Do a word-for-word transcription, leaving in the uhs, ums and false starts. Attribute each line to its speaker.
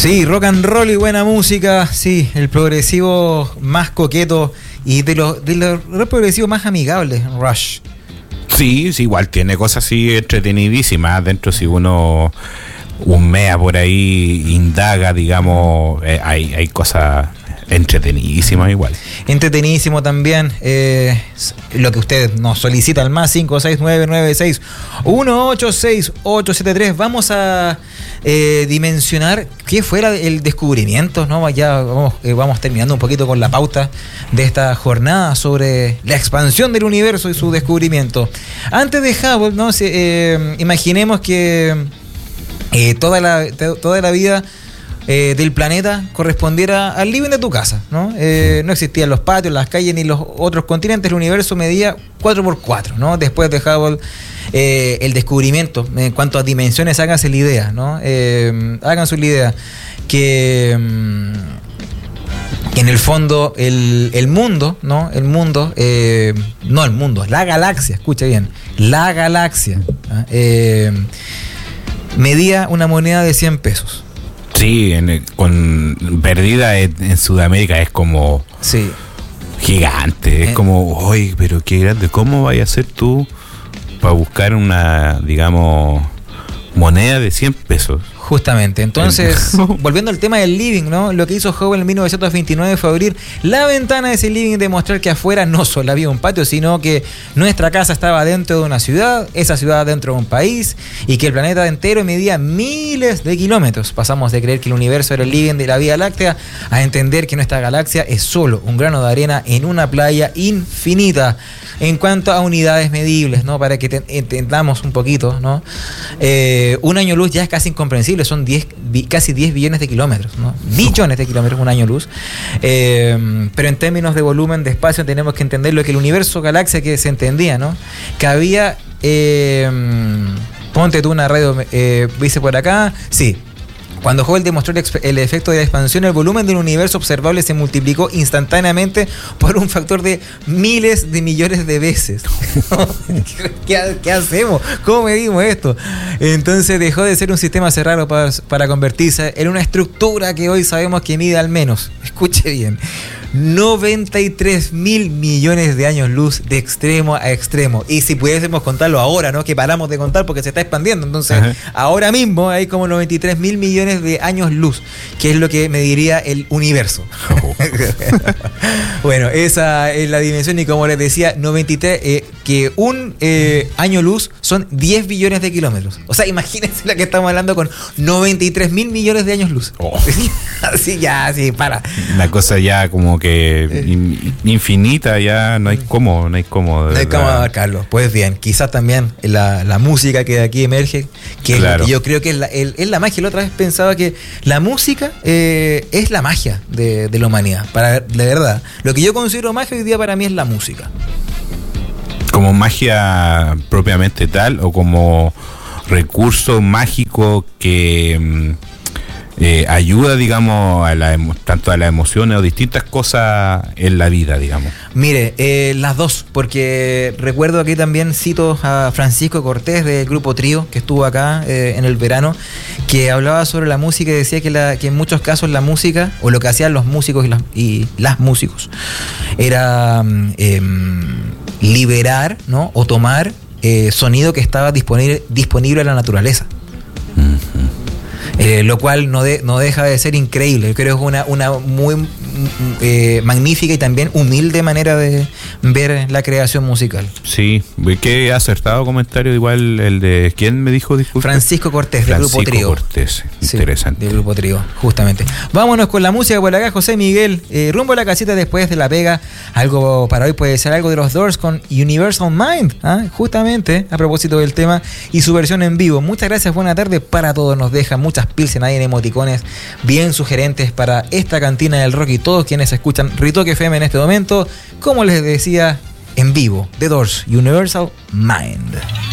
Speaker 1: Sí, rock and roll y buena música, sí, el progresivo más coqueto y de los de los rock progresivos más amigables, Rush.
Speaker 2: Sí, sí, igual tiene cosas así entretenidísimas dentro. Si uno humea por ahí, indaga, digamos, eh, hay, hay cosas entretenidísimas igual.
Speaker 1: Entretenidísimo también, eh, lo que usted nos solicita al más cinco seis nueve nueve seis uno ocho seis ocho siete tres. Vamos a eh, dimensionar qué fue la, el descubrimiento, ¿no? Ya vamos, eh, vamos terminando un poquito con la pauta de esta jornada sobre la expansión del universo y su descubrimiento. Antes de Hubble, ¿no? Se, eh, imaginemos que eh, toda la, toda la vida Eh, del planeta correspondiera al living de tu casa, ¿no? Eh, no existían los patios, las calles ni los otros continentes. El universo medía cuatro por cuatro, ¿no? Después de Hubble, eh, el descubrimiento en cuanto a dimensiones, háganse la idea, ¿no? Eh, háganse la idea que, que en el fondo el, el mundo, ¿no? El mundo, eh, no el mundo, la galaxia, escucha bien, la galaxia, ¿eh? Eh, medía una moneda de cien pesos.
Speaker 2: Sí, en el, con perdida en, en Sudamérica es como
Speaker 1: sí.
Speaker 2: gigante, es eh. como, oye, pero qué grande, ¿cómo vayas a hacer tú para buscar una, digamos, moneda de cien pesos?
Speaker 1: Justamente, entonces, volviendo al tema del living, ¿no? Lo que hizo Hubble en mil novecientos veintinueve fue abrir la ventana de ese living y demostrar que afuera no solo había un patio, sino que nuestra casa estaba dentro de una ciudad, esa ciudad dentro de un país, y que el planeta entero medía miles de kilómetros. Pasamos de creer que el universo era el living de la Vía Láctea a entender que nuestra galaxia es solo un grano de arena en una playa infinita. En cuanto a unidades medibles, ¿no? Para que te, entendamos un poquito, ¿no? Eh, un año luz ya es casi incomprensible, son diez, bi, casi diez billones de kilómetros, ¿no? Billones de kilómetros, un año luz. Eh, pero en términos de volumen, de espacio, tenemos que entender lo que el universo galaxia que se entendía, ¿no? Que había, eh, ponte tú una radio, eh, dice por acá, sí. Cuando Hubble demostró el efecto de la expansión, el volumen del universo observable se multiplicó instantáneamente por un factor de miles de millones de veces. ¿Qué, ¿Qué hacemos? ¿Cómo medimos esto? Entonces dejó de ser un sistema cerrado para, para convertirse en una estructura que hoy sabemos que mide al menos, escuche bien, noventa y tres mil millones de años luz de extremo a extremo. Y si pudiésemos contarlo ahora, ¿no? Que paramos de contar porque se está expandiendo. Entonces, ajá, ahora mismo hay como noventa y tres mil millones de años luz, que es lo que mediría el universo. Oh. Bueno, esa es la dimensión. Y como les decía, noventa y tres, eh, que un eh, año luz son diez billones de kilómetros. O sea, imagínense la que estamos hablando con noventa y tres mil millones de años luz. Oh. Así ya, así, para.
Speaker 2: La cosa ya como que in, infinita, ya no hay cómo, no hay cómo.
Speaker 1: No hay cómo abarcarlo. Pues bien, quizás también la, la música que de aquí emerge, que claro, yo creo que es la, el, es la magia. La otra vez pensaba que la música eh, es la magia de, de la humanidad. Para, de verdad, lo que yo considero magia hoy día para mí es la música.
Speaker 2: ¿Como magia propiamente tal o como recurso mágico que Eh, ayuda, digamos, a la, tanto a las emociones o distintas cosas en la vida, digamos?
Speaker 1: Mire, eh, las dos, porque recuerdo aquí también cito a Francisco Cortés del grupo Trío, que estuvo acá eh, en el verano, que hablaba sobre la música y decía que, la, que en muchos casos la música, o lo que hacían los músicos y las, y las músicos, era eh, liberar, ¿no? O tomar eh, sonido que estaba disponible, disponible en la naturaleza. Uh-huh. Eh, lo cual no, de, no deja de ser increíble. Yo creo que es una, una muy eh, magnífica y también humilde manera de ver la creación musical.
Speaker 2: Sí, qué acertado comentario, igual el de ¿quién me dijo? Disculpe.
Speaker 1: Francisco Cortés, del Grupo Trío.
Speaker 2: Francisco Cortés, interesante.
Speaker 1: Sí, del Grupo Trío, justamente. Vámonos con la música por acá, José Miguel. Eh, rumbo a la casita después de la pega. Algo para hoy puede ser algo de los Doors con Universal Mind, ¿ah? Justamente a propósito del tema y su versión en vivo. Muchas gracias, buena tarde para todos. Nos dejan muchas pilsen ahí en emoticones bien sugerentes para esta cantina del rock y todos quienes escuchan Ritoque F M en este momento. Como les decía, en vivo, The Doors, Universal Mind.